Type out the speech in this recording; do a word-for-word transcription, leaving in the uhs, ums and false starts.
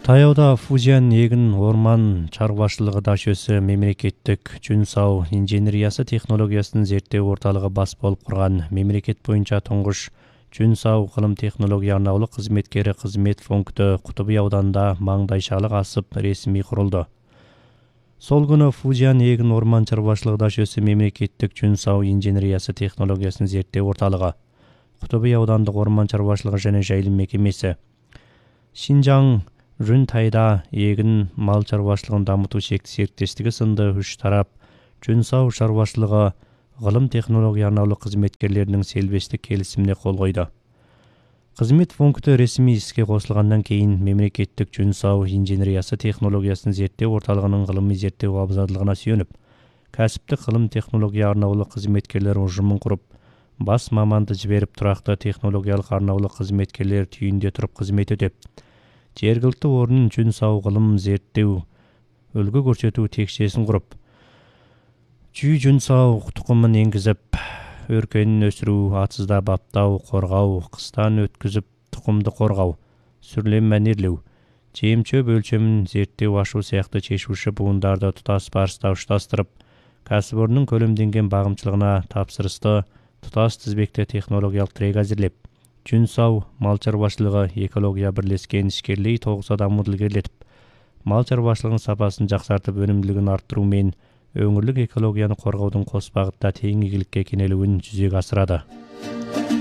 Таяуда Фузиян эгин орман чарбашылыгы дашөсү мемлекеттик жүн сау инженериясы технологиясын зерттөө орталыгы бас болуп курган мемлекет боюнча туңгуш жүн сау кылым технология арнаулы кызметкери кызмет пункту Кутуби ауданында маңдайшалык асып ресми курулду. Сол күнү Фузиян эгин орман чарбашылыгы дашөсү мемлекеттик жүн сау инженериясы технологиясын зерттөө орталыгы, Кутуби аудандык орман чарбашылыгы жана жайылым мекемеси, Шинжаң Жүн тайда эгин мал чарбашылыгын дамытуу сериктештиги сынды үч тарап жүн сау чарбашылыгы кылым технология арнаулы кызметкерлеринин селбестик келисимине кол койду. Кызмет пункту ресми иске косулгандан кийин мемлекеттик жүн сау инженериясы технологиясын зерттөө орталыгынын кылымый зерттөө абзалдыгына сүйөнүп, касиптик кылым технология арнаулы кызметкерлер ужумун куруп, бас маманды жиберип турактуу технологиялык арнаулы кызметкерлер түйүндө туруп кызмет өтөп, жергиликтүү ордун жүн сау кылым зерттөө өлгө көрсөтүү текшесин куруп, жүй жүн сау тукумун энгизип, өркөнүн өсүрүү, атызда баптау, коргоо, кыстан өткүзүп тукумду коргоо, сүрлем манирлөө, жем-чөп өлчөмүн зерттөө ашуу сыяктуу чечүүчү буундарды тутас барыста ушташтырып, кәсіпорынның көлөмденген багымчылыгына тапсырысты тутас тизбекте технологиялык тирек азирлеп, жүн сау мал чарбашылыгы экология бирлешкен ишкерлиги тогуз адамды илгерилетип, мал чарбашылыгынын сапасын жаксартып, өнүмдүүлүгүн арттыруу менен өңүрлүк экологияны коргоодун кос багытта тең ийгиликке кенелүүн жүзөгө асырады.